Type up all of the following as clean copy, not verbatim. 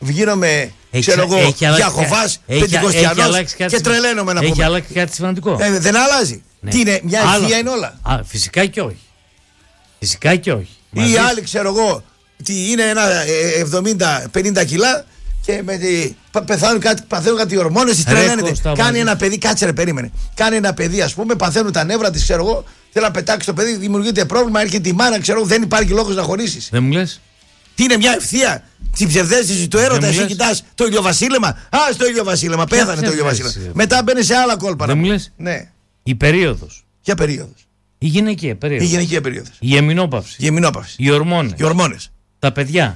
Βγαίνομαι, ξέρω εγώ, Γιαχωβάς, Πεντηκοστιανός και τρελαίνομαι να πούμε. Έχει αλλάξει κάτι σημαντικό. Δεν αλλάζει. Ναι. Τι είναι, μια ευθεία είναι όλα. Φυσικά και όχι. Φυσικά και όχι. Ή άλλοι, ξέρω εγώ, τι είναι ένα 70-50 κιλά και παθαίνουν κάτι ορμόνες, τις τρελαίνεται. Κάνει ένα παιδί, κάτσε ρε, περίμενε. Κάνει ένα παιδί, ας πούμε, παθαίνουν τα νεύρα της, ξέρω εγώ, θέλει να πετάξει το παιδί, δημιουργείται πρόβλημα, έρχεται η μάνα, ξέρω εγώ, δεν υπάρχει λόγος να χωρίσεις. Δεν μου λες. Τι είναι, μια ευθεία. Στην ψευδαίσθηση του έρωτα, εσύ κοιτάς το ηλιοβασίλεμα. Στο ηλιοβασίλεμα, πέθανε το ηλιοβασίλεμα. Μετά μπαίνει σε άλλα κόλπα. Δεν μου λες. Ναι. Η περίοδος. Ποια περίοδος? Η γυναικεία περίοδος. Η γυναικεία περίοδος. Η εμεινόπαυση. Οι ορμόνες. Τα παιδιά.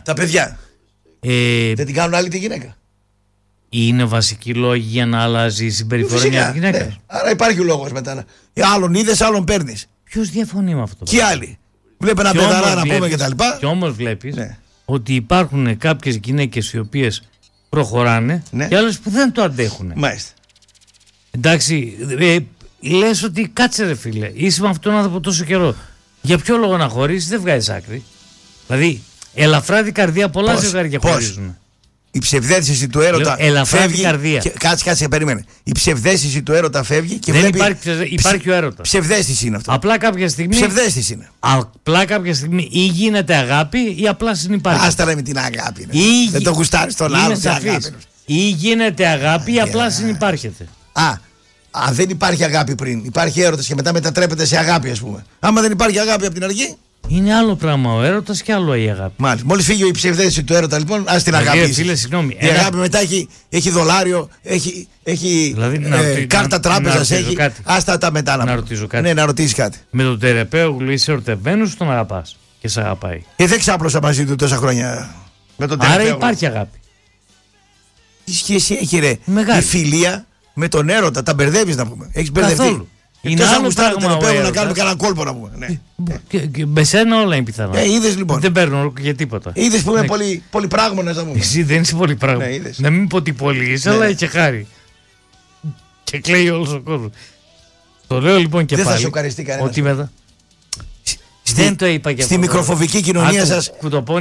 Δεν την κάνουν άλλη τη γυναίκα. Είναι βασική λόγη για να αλλάζει η συμπεριφορά μια γυναίκα. Ναι. Άρα υπάρχει λόγος μετά. Άλλον είδες, άλλον παίρνεις. Ποιος διαφωνεί με αυτό? Και άλλοι. Βλέπει ένα παιδαρά να πούμε κτλ. Και όμως βλέπεις ότι υπάρχουν κάποιες γυναίκες οι οποίες προχωράνε και άλλες που δεν το αντέχουν. Μάλιστα. Εντάξει, λες ότι κάτσε ρε φίλε, είσαι με αυτόν τον άνθρωπο τόσο καιρό. Για ποιο λόγο να χωρίσεις, δεν βγάζεις άκρη. Δηλαδή, ελαφρά την καρδία, πολλά ζευγάρια χωρίζουν. Η ψευδαίσθηση του έρωτα φεύγει. Κάτσε, περίμενε. Η ψευδαίσθηση του έρωτα φεύγει και δεν υπάρχει ο έρωτα. Ψευδαίσθηση είναι αυτό. Απλά κάποια στιγμή. Ψευδαίσθηση είναι. Απλά κάποια στιγμή ή γίνεται αγάπη ή απλά συνυπάρχει. Άστα με την αγάπη. Δεν το γουστάρει τον άλλο. Ή γίνεται αγάπη ή απλά συνυπάρχεται. Δεν υπάρχει αγάπη πριν. Υπάρχει έρωτας και μετά μετατρέπεται σε αγάπη, ας πούμε. Άμα δεν υπάρχει αγάπη από την αρχή. Είναι άλλο πράγμα ο έρωτας και άλλο η αγάπη. Μάλιστα. Μόλις φύγει η ψευδαίσθηση του έρωτα, λοιπόν, ας την αγαπήσει. Φίλε, συγγνώμη. Η αγάπη μετά έχει δολάριο, έχει κάρτα τράπεζας, έχει. Άστα τα μετά να ρωτήσω κάτι. Ναι, να ρωτήσεις κάτι. Με τον Τερεπέογλου είσαι ερωτευμένος, τον αγαπάς και σε αγαπάει. Δεν ξάπλωσα μαζί του τόσα χρόνια. Με τον Άρα υπάρχει αγάπη. Τι σχέση έχει, ρε, η φιλία με τον έρωτα? Τα μπερδεύεις, να πούμε. Έχεις μπερδευτεί. Είναι άλλο πράγμα να κάνουμε κανένα κόλπο, να πούμε. Ναι. Και με σένα όλα είναι πιθανό. Είδες, λοιπόν. Δεν παίρνω για τίποτα. Είδες που είμαι πολύ πράγμονας, να πούμε. Εσύ δεν είσαι πολύ πράγμα. Να μην πω ότι πολύ είσαι, αλλά και χάρη. Και κλαίει όλος ο κόσμος. Το λέω λοιπόν και πάλι. Δεν θα σοκαριστεί κανένας. Ότι μετά. Δεν το είπα και αυτό. Στη μικροφοβική κοινωνία σας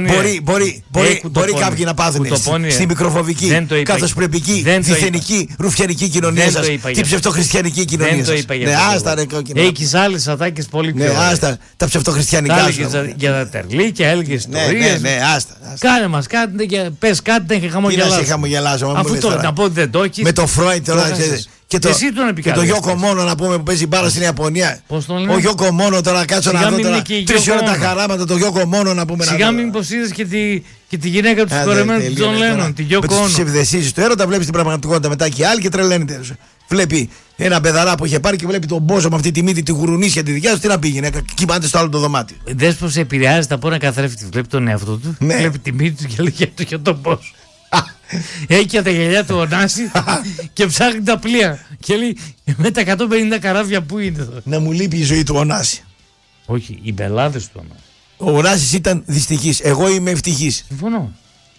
μπορεί κάποιοι να πάθουν. Στη μικροφοβική, καθοσπρεπική, διθενική, ρουφιανική κοινωνία σας, την ψευτοχριστιανική κοινωνία σας. Ναι, άστα ρε κόκκινα. Έχεις άλλες ατάκες πολύ πιο ωραίες. Ναι, άστα τα ψευτοχριστιανικά σου. Για τα τερλίκια, έλεγες ιστορίες. Ναι, άστα. Κάνε μας κάτι και πες κάτι και χαμογελάσω. Τι να σε χαμογελάσω. Αφού τώρα να πω ότι δεν το έχεις. Με το Φρόιντ τώρα. Και το Γιώκο Μόνο, να πούμε, που παίζει μπάλα στην Ιαπωνία. Ο Γιώκο Μόνο, τώρα κάτσω να δω τώρα 3 ώρες τα χαράματα. Το Γιώκο Μόνο, να πούμε. Σιγά μην πως είδες και τη γυναίκα του συγχωρεμένου του Τζον Λένον, τη Γιώκο Ono. Με τις ψευδαισθήσεις του έρωτα βλέπεις την πραγματικότητα μετά και άλλοι και τρελαίνεται. Βλέπει ένα παιδαρά που είχε πάρει και βλέπει τον Μπόζο με αυτή τη μύτη, τη γουρουνίσια τη δικιά του. Τι να πει, γυναίκα, κοιμάται στο άλλο το δωμάτιο. Δες πως επηρεάζεται από ένα καθρέφτη. Βλέπει τον εαυτό του, βλέπει τη μύτη του και λέει για τον Μπόζο. Έχει και τα γυαλιά του Ωνάση και ψάχνει τα πλοία. Και λέει με τα 150 καράβια που είναι εδώ. Να μου λείπει η ζωή του Ωνάση. Όχι, οι μπελάδες του Ωνάση. Ο Ωνάσης ήταν δυστυχής. Εγώ είμαι ευτυχής. Συμφωνώ.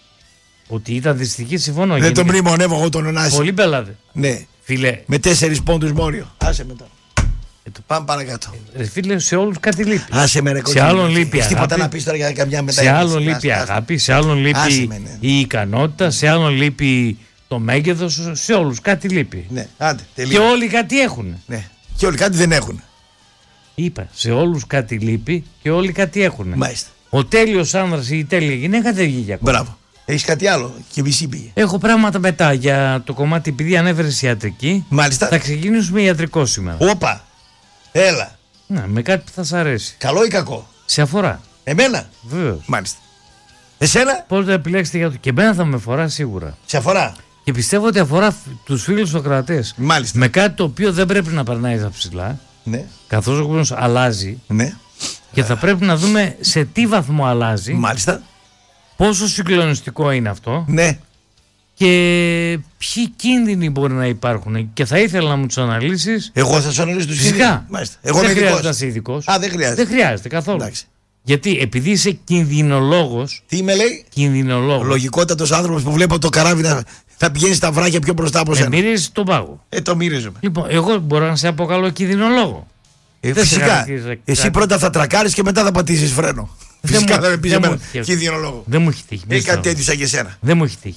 Ότι ήταν δυστυχής, συμφωνώ. Δεν τον μνημονεύω εγώ τον Ωνάση. Πολύ μπελάδε. Ναι. Φίλε. Με 4 πόντους μόριο. Άσε μετά. Πάμε παρακάτω. Φίλε, σε όλους κάτι λείπει. Άσε με ρε κόκκινο. Σε άλλον λείπει αγάπη. Τίποτα να πεις τώρα για καμιά μετά. Σε άλλον λείπει αγάπη, σε άλλον λείπει η ικανότητα, σε άλλον λείπει το μέγεθος, σε όλους κάτι λείπει. Ναι, άντε, και όλοι κάτι έχουν. Ναι, και όλοι κάτι δεν έχουν. Είπα, σε όλους κάτι λείπει και όλοι κάτι έχουν. Μάλιστα. Ο τέλειος άνδρας ή η τέλεια γυναίκα δεν βγήκε ακόμα. Μπράβο. Έχεις κάτι άλλο και μισή πήγε. Έχω πράγματα μετά για το κομμάτι, επειδή ανέφερες ιατρική. Μάλιστα. Θα ξεκινήσουμε ιατρικό σήμερα. Όπα. Έλα. Να, με κάτι που θα σ' αρέσει. Καλό ή κακό? Σε αφορά. Εμένα. Βεβαίως. Μάλιστα. Εσένα. Πώς θα επιλέξετε για το. Και εμένα θα με αφορά σίγουρα. Σε αφορά. Και πιστεύω ότι αφορά τους φίλους ακροατές. Μάλιστα. Με κάτι το οποίο δεν πρέπει να περνάει στα ψηλά. Ναι. Καθώς ο κόσμος αλλάζει. Ναι. Και θα πρέπει να δούμε σε τι βαθμό αλλάζει. Μάλιστα. Πόσο συγκλονιστικό είναι αυτό. Ναι. Και ποιοι κίνδυνοι μπορεί να υπάρχουν. Και θα ήθελα να μου τους αναλύσεις. Εγώ θα σου αναλύσω τους κίνδυνους. Φυσικά. Εγώ δεν χρειάζεται να είσαι ειδικός. Δεν χρειάζεται. Δεν χρειάζεται καθόλου. Εντάξει. Γιατί επειδή είσαι κινδυνολόγος. Τι με λέει? Κινδυνολόγος. Λογικότατος άνθρωπος που βλέπω το καράβι θα πηγαίνει στα βράχια πιο μπροστά από σένα. Μυρίζεις τον πάγο. Το μυρίζομαι. Λοιπόν, εγώ μπορώ να σε αποκαλώ κινδυνολόγο. Φυσικά. Εσύ πρώτα θα τρακάρεις και μετά θα πατήσεις φρένο. Φυσικά θα με πεις εμένα κινδυνολόγο. Δεν μου έχει τύχει. Έχει κάτι τέτοιο σαν και εσένα. Δεν μου έχει τύχει.